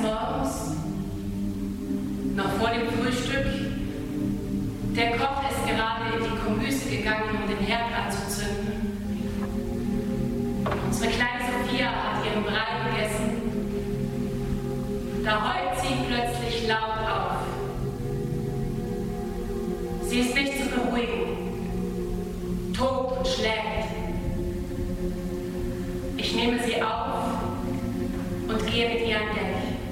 Morgens, noch vor dem Frühstück. Der Koch ist gerade in die Kombüse gegangen, um den Herd anzuzünden. Unsere kleine Sophia hat ihren Brei gegessen. Da heult sie plötzlich laut auf. Sie ist nicht zu beruhigen, tobt und schlägt. Ich nehme sie auf und gehe mit ihr an Deck.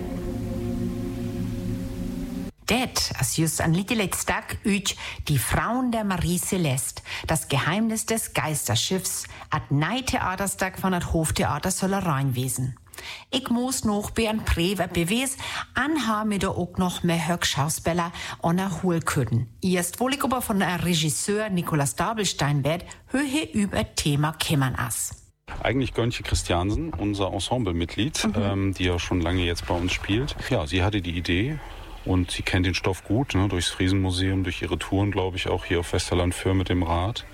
Det, als just an Littelet Tag üt die Frauen der Marie Celeste, das Geheimnis des Geisterschiffs, at Nei-Theaterstag von at Hoftheater soll reinwesen. Ich muss noch bei ein Brev beweis, anha mir da auch noch mehr Höchschauspieler an der Hohlköden. Erst wohl ich aber von der Regisseur Nikolaus Dabelstein werd, höhe über Thema kämmern as. Eigentlich Göntje Christiansen, unser Ensemblemitglied, die ja schon lange jetzt bei uns spielt. Ja, sie hatte die Idee und sie kennt den Stoff gut, ne, durchs Friesenmuseum, durch ihre Touren, glaube ich, auch hier auf Westerland Föhr mit dem Rad.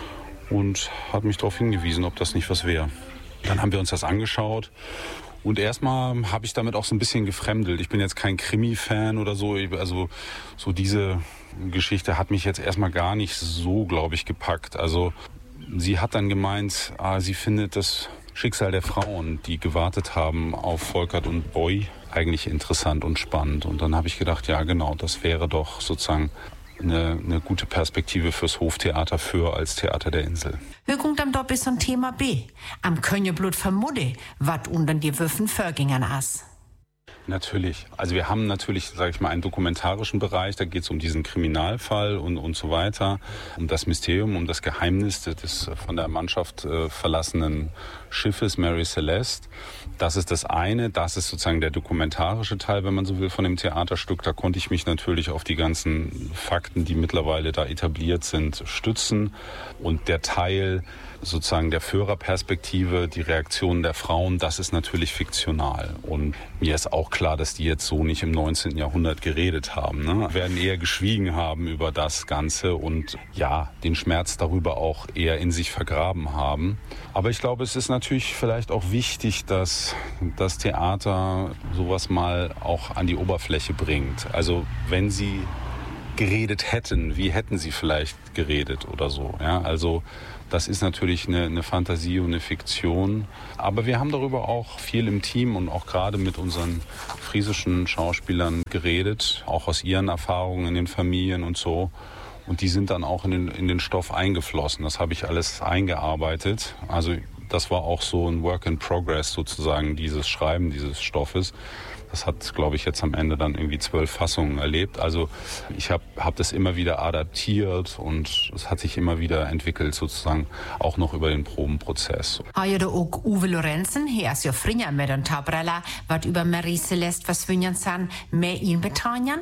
Und hat mich darauf hingewiesen, ob das nicht was wäre. Dann haben wir uns das angeschaut. Und erstmal habe ich damit auch so ein bisschen gefremdelt. Ich bin jetzt kein Krimi-Fan oder so. Also so diese Geschichte hat mich jetzt erstmal gar nicht so, glaube ich, gepackt. Also sie hat dann gemeint, sie findet das Schicksal der Frauen, die gewartet haben auf Volkert und Boy, eigentlich interessant und spannend. Und dann habe ich gedacht, ja genau, das wäre doch sozusagen eine gute Perspektive fürs Hoftheater Föhr als Theater der Insel. Wir kommt am Doppel zum Thema B. Am Könjeblut vermudde, wat unter die Würfen Förgingern as. Natürlich. Also wir haben natürlich, sage ich mal, einen dokumentarischen Bereich, da geht es um diesen Kriminalfall und so weiter, um das Mysterium, um das Geheimnis des von der Mannschaft verlassenen Schiffes Mary Celeste. Das ist das eine, das ist sozusagen der dokumentarische Teil, wenn man so will, von dem Theaterstück. Da konnte ich mich natürlich auf die ganzen Fakten, die mittlerweile da etabliert sind, stützen. Und der Teil sozusagen der Führerperspektive, die Reaktionen der Frauen, das ist natürlich fiktional. Und mir ist auch klar, dass die jetzt so nicht im 19. Jahrhundert geredet haben. Ne? Werden eher geschwiegen haben über das Ganze und ja, den Schmerz darüber auch eher in sich vergraben haben. Aber ich glaube, es ist natürlich vielleicht auch wichtig, dass das Theater sowas mal auch an die Oberfläche bringt. Also wenn sie geredet hätten, wie hätten sie vielleicht geredet oder so. Ja? Also das ist natürlich eine Fantasie und eine Fiktion. Aber wir haben darüber auch viel im Team und auch gerade mit unseren friesischen Schauspielern geredet, auch aus ihren Erfahrungen in den Familien und so. Und die sind dann auch in den Stoff eingeflossen. Das habe ich alles eingearbeitet. Also das war auch so ein Work in Progress sozusagen, dieses Schreiben dieses Stoffes. Das hat, glaube ich, jetzt am Ende dann irgendwie 12 Fassungen erlebt. Also ich hab das immer wieder adaptiert und es hat sich immer wieder entwickelt, sozusagen auch noch über den Probenprozess. Har du auch Uwe Lorenzen, hier ist ja Frinja mit und Tabrella, was über Marie Celeste was wünschen san, mehr ihn betanjan?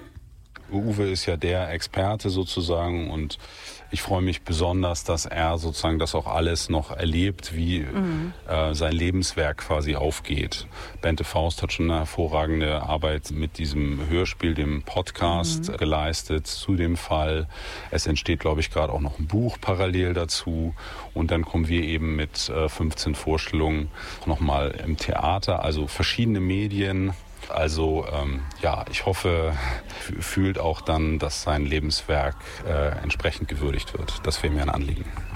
Uwe ist ja der Experte sozusagen und ich freue mich besonders, dass er sozusagen das auch alles noch erlebt, wie sein Lebenswerk quasi aufgeht. Bente Faust hat schon eine hervorragende Arbeit mit diesem Hörspiel, dem Podcast geleistet zu dem Fall. Es entsteht, glaube ich, gerade auch noch ein Buch parallel dazu und dann kommen wir eben mit 15 Vorstellungen nochmal im Theater, also verschiedene Medien. Also ja, ich hoffe, fühlt auch dann, dass sein Lebenswerk entsprechend gewürdigt wird. Das wäre mir ein Anliegen.